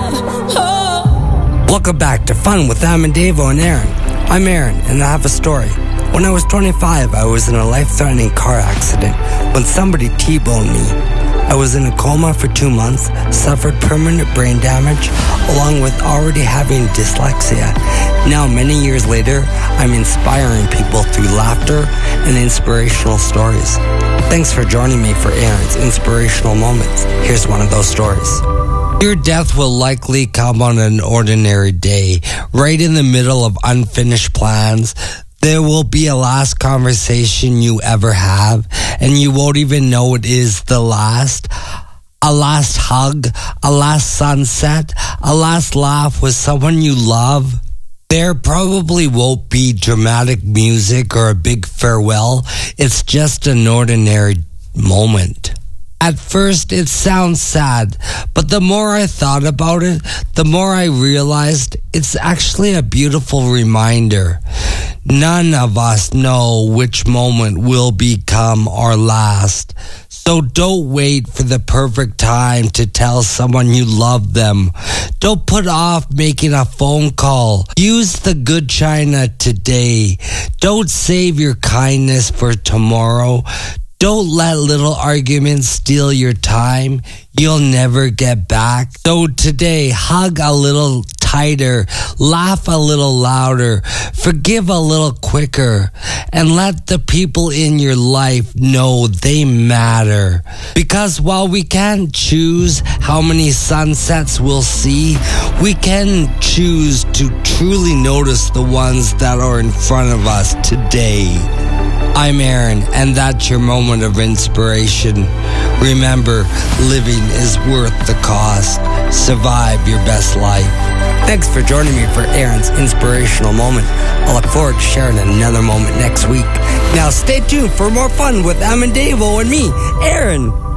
Welcome back to Fun with Davo and Aaron. I'm Aaron, and I have a story. When I was 25, I was in a life-threatening car accident when somebody T-boned me. I was in a coma for 2 months, suffered permanent brain damage, along with already having dyslexia. Now, many years later, I'm inspiring people through laughter and inspirational stories. Thanks for joining me for Aaron's Inspirational Moments. Here's one of those stories. Your death will likely come on an ordinary day, right in the middle of unfinished plans. There will be a last conversation you ever have, and you won't even know it is the last. A last hug, a last sunset, a last laugh with someone you love. There probably won't be dramatic music or a big farewell. It's just an ordinary moment. At first, it sounds sad, but the more I thought about it, the more I realized it's actually a beautiful reminder. None of us know which moment will become our last. So don't wait for the perfect time to tell someone you love them. Don't put off making a phone call. Use the good china today. Don't save your kindness for tomorrow. Don't let little arguments steal your time. You'll never get back. So today, hug a little tighter, laugh a little louder, forgive a little quicker, and let the people in your life know they matter. Because while we can't choose how many sunsets we'll see, we can choose to truly notice the ones that are in front of us today. I'm Aaron, and that's your moment of inspiration. Remember, living is worth the cost. Survive your best life. Thanks for joining me for Aaron's Inspirational Moment. I look forward to sharing another moment next week. Now stay tuned for more fun with Davo and me, Aaron.